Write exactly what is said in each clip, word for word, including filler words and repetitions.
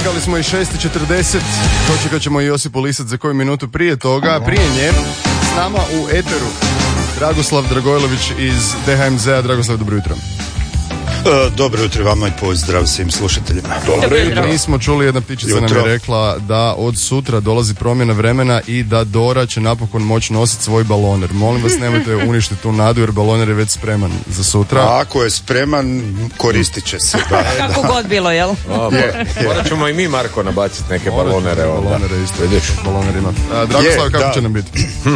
Dočekali smo i šest i četrdeset, dočekat ćemo i Josipu Lisac za koju minutu prije toga. Prije nje, s nama u eteru, Dragoslav Dragojlović iz D H M Z-a. Dragoslav, dobro jutro. Dobro jutro vama i pozdrav svim slušateljima. Dobro jutro. Mi smo čuli, jedna ptičica nam je rekla da od sutra dolazi promjena vremena i da Dora će napokon moći nositi svoj baloner. Molim vas, nemojte uništiti tu nadu jer baloner je već spreman za sutra. A ako je spreman, koristit će se. Da. Kako god bilo, jel? Morat ćemo i mi, Marko, nabaciti neke balonere. Balonere isto, vidiš, balonerima. Dragoslav, kako da. će nam biti?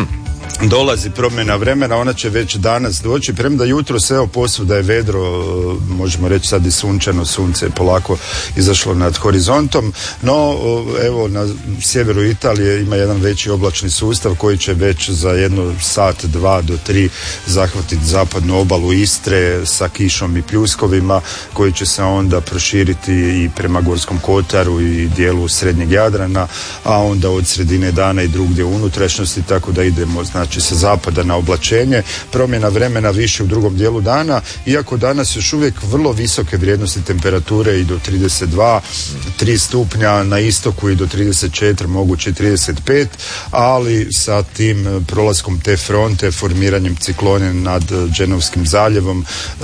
Dolazi promjena vremena, ona će već danas doći, premda jutro se evo posvuda je vedro, možemo reći sad i sunčano, sunce je polako izašlo nad horizontom, no evo na sjeveru Italije ima jedan veći oblačni sustav koji će već za jedno sat, dva do tri zahvatiti zapadnu obalu Istre sa kišom i pljuskovima, koji će se onda proširiti i prema Gorskom kotaru i dijelu srednjeg Jadrana, a onda od sredine dana i drugdje u unutrašnjosti, tako da idemo znači sa zapada na oblačenje, promjena vremena više u drugom dijelu dana, iako danas još uvijek vrlo visoke vrijednosti temperature i do trideset dva, tri stupnja na istoku i do trideset četiri, moguće trideset pet, ali sa tim prolaskom te fronte, formiranjem ciklone nad Dženovskim zaljevom,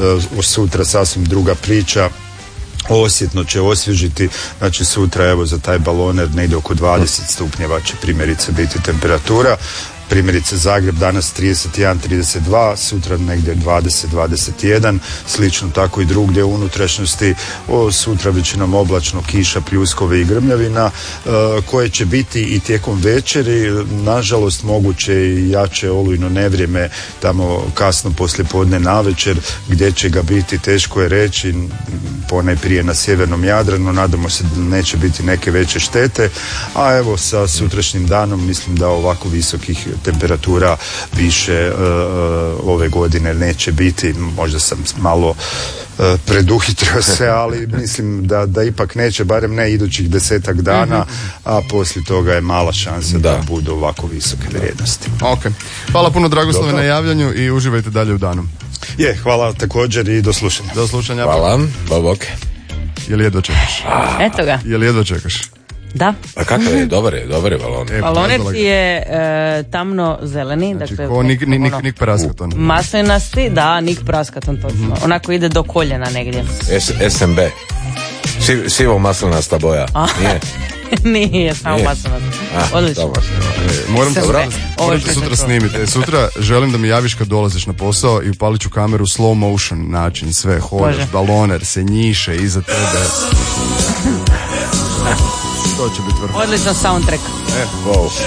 sutra sasvim druga priča. Osjetno će osvježiti, znači sutra evo za taj baloner negdje oko dvadeset stupnjeva će primjerice biti temperatura. Primjerice Zagreb danas trideset jedan trideset dva, sutra negdje dvadeset dvadeset jedan, slično tako i drugdje u unutrašnjosti. O, sutra većinom oblačno, kiša, pljuskove i grmljavina, e, koje će biti i tijekom večeri, nažalost moguće i jače olujno nevrijeme tamo kasno poslijepodne navečer, gdje će ga biti teško je reći, ponajprije na sjevernom Jadranu, nadamo se da neće biti neke veće štete, a evo sa sutrašnjim danom mislim da ovako visokih temperatura više uh, ove godine neće biti. Možda sam malo uh, preduhitrio se, ali mislim da, da ipak neće, barem ne idućih desetak dana, a poslije toga je mala šansa da, da budu ovako visoke vrijednosti. Ok. Hvala puno Dragoslave na javljanju i uživajte dalje u danu. Je, hvala također i do slušanja. Do slušanja. Hvala, bok. Je li jedva čekaš? Eto ga. Je li jedva čekaš? Da. A kako je? Dobar je, dobar je baloner. Baloner ti je e, tamno zeleni. Znači, dakle, ko nik, nik, nik, ono, nik praskaton. Maslinasti, da, nik praskaton točno. Mm-hmm. Onako ide do koljena negdje. S M B. Si, sivo maslinasta boja. A? Nije? Nije, samo maslinasta. Odlično. E, moram te moram te sutra snimiti. E, sutra želim da mi javiš kad dolaziš na posao i upalit ću kameru slow motion način, sve, hodaš, baloner se njiše iza tebe. To će biti vrlo. Odličan soundtrack. E, wow.